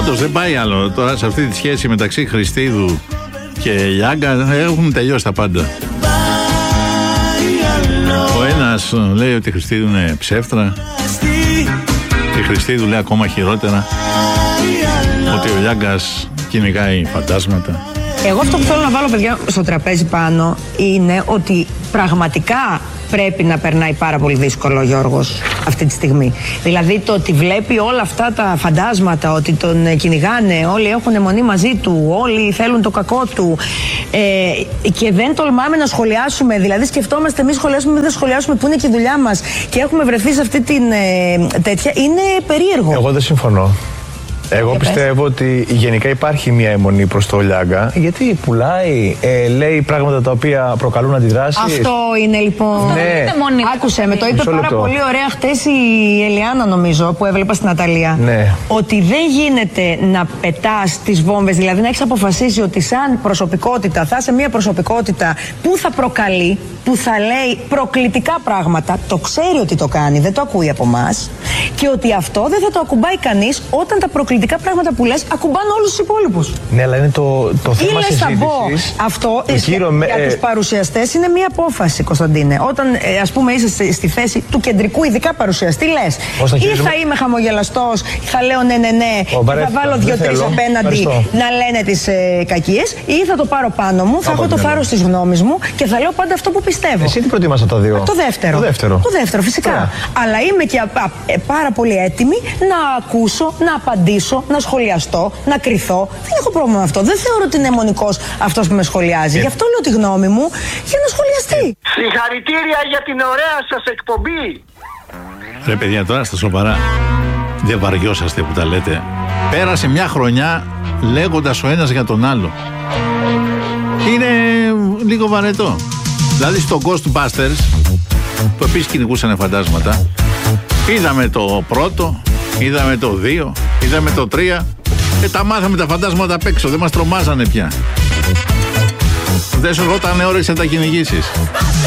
Πάντως δεν πάει άλλο. Τώρα σε αυτή τη σχέση μεταξύ Χριστίδου και Λιάγκα έχουν τελειώσει τα πάντα. Ο ένας λέει ότι η Χριστίδου είναι ψεύτρα, η Χριστίδου λέει ακόμα χειρότερα, ότι ο Λιάγκας κυνηγάει φαντάσματα. Εγώ αυτό που θέλω να βάλω, παιδιά, στο τραπέζι πάνω είναι ότι πραγματικά πρέπει να περνάει πάρα πολύ δύσκολο ο Γιώργος αυτή τη στιγμή. Δηλαδή το ότι βλέπει όλα αυτά τα φαντάσματα, ότι τον κυνηγάνε, όλοι έχουν αιμονή μαζί του, όλοι θέλουν το κακό του και δεν τολμάμε να σχολιάσουμε. Δηλαδή σκεφτόμαστε εμείς σχολιάσουμε, δεν σχολιάσουμε, που είναι και η δουλειά μας και έχουμε βρεθεί σε αυτή την τέτοια. Είναι περίεργο. Εγώ δεν συμφωνώ. Εγώ πιστεύω ότι γενικά υπάρχει μια αιμονή προς το Λιάγκα, γιατί πουλάει, λέει πράγματα τα οποία προκαλούν αντιδράσεις. Αυτό είναι λοιπόν. Ναι. Άκουσε με, το είπε πάρα πολύ ωραία χτες η Ελιάνα, νομίζω, που έβλεπα στην Αταλία. Ναι. Ότι δεν γίνεται να πετάς τις βόμβες, δηλαδή να έχεις αποφασίσει ότι σαν προσωπικότητα θα είσαι μια προσωπικότητα που θα προκαλεί, που θα λέει προκλητικά πράγματα, το ξέρει ότι το κάνει, δεν το ακούει από εμάς, και ότι αυτό δεν θα το ακουμπάει κανείς όταν τα προκλητικά πράγματα που λες ακουμπάνε όλους τους υπόλοιπους. Ναι, αλλά είναι το θέμα συζήτησης. Αυτό για τους παρουσιαστές είναι μια απόφαση, Κωνσταντίνε. Όταν ας πούμε είσαι στη θέση του κεντρικού ειδικά παρουσιαστή, λες ή θα είμαι χαμογελαστός, θα λέω ναι, θα βάλω 2-3 απέναντι να λένε τις κακίες, ή θα το πάρω πάνω μου, θα έχω το θάρρος της γνώμης μου και θα λέω πάντα αυτό που πιστεύω. Εσύ τι προτιμάς από τα δύο? Το δεύτερο, φυσικά. Ωραία. Αλλά είμαι και πάρα πολύ έτοιμη να ακούσω, να απαντήσω, να σχολιαστώ, να κρυθώ. Δεν έχω πρόβλημα με αυτό. Δεν θεωρώ ότι είναι αιμονικός αυτός που με σχολιάζει. Γι' αυτό λέω τη γνώμη μου για να σχολιαστεί. Συγχαρητήρια για την ωραία σας εκπομπή. Ρε παιδιά, τώρα στα σοβαρά, δεν βαριόσαστε που τα λέτε? Πέρασε μια χρονιά λέγοντας ο ένας για τον άλλο. Είναι λίγο βαρετό. Δηλαδή στο Ghostbusters, που επίσης κυνηγούσαν φαντάσματα, είδαμε το πρώτο, είδαμε το 2, είδαμε το 3 και τα μάθαμε τα φαντάσματα απ' έξω, δεν μας τρομάζανε πια. Δεν σου ερχόταν ώρες να τα κυνηγήσεις.